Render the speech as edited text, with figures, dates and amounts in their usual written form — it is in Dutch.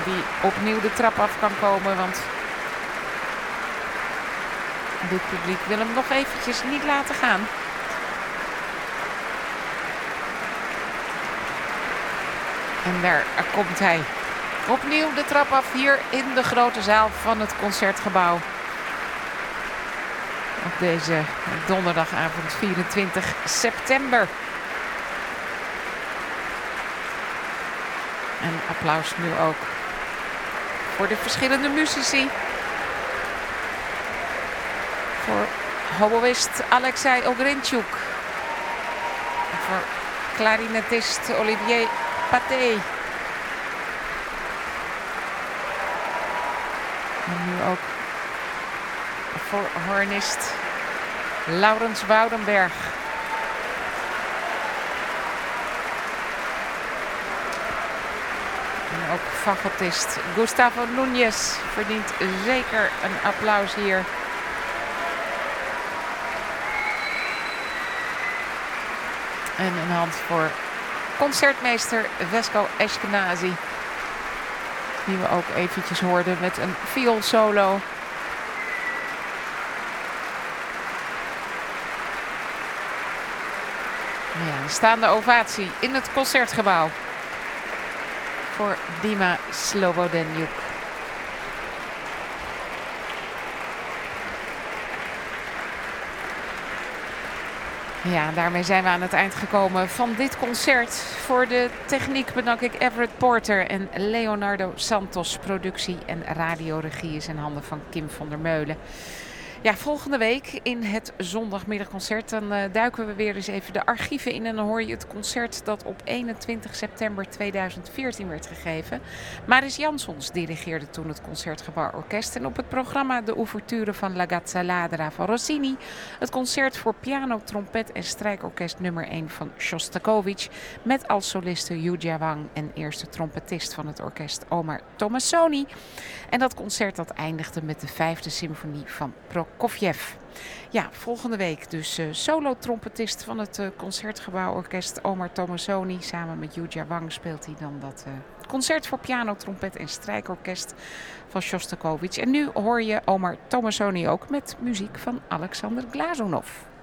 die opnieuw de trap af kan komen. Want dit publiek wil hem nog eventjes niet laten gaan. En daar komt hij. Opnieuw de trap af hier in de grote zaal van het Concertgebouw. Op deze donderdagavond 24 september. En applaus nu ook voor de verschillende muzici. Voor hoboïst Alexei Ogrinchuk. Voor klarinetist Olivier Pathé. En nu ook voor hornist Laurens Woudenberg. En ook fagotist Gustavo Núñez verdient zeker een applaus hier. En een hand voor concertmeester Vesco Ashkenazi. Die we ook eventjes hoorden met een vioolsolo. Ja, een staande ovatie in het Concertgebouw. Voor Dima Slobodenjuk. Ja, daarmee zijn we aan het eind gekomen van dit concert. Voor de techniek bedank ik Everett Porter en Leonardo Santos. Productie en radioregie is in handen van Kim van der Meulen. Ja, volgende week in het zondagmiddagconcert dan duiken we weer eens even de archieven in. En dan hoor je het concert dat op 21 september 2014 werd gegeven. Maris Jansons dirigeerde toen het Concertgebouw Orkest. En op het programma de ouverture van La Gazzaladra van Rossini. Het concert voor piano, trompet en strijkorkest nummer 1 van Shostakovich. Met als soliste Yuja Wang en eerste trompetist van het orkest Omar Tomasoni. En dat concert dat eindigde met de 5e symfonie van Prokofjev. Ja, volgende week dus solo-trompetist van het Concertgebouworkest Omar Tomasoni. Samen met Yuja Wang speelt hij dan dat concert voor piano, trompet en strijkorkest van Shostakovich. En nu hoor je Omar Tomasoni ook met muziek van Alexander Glazunov.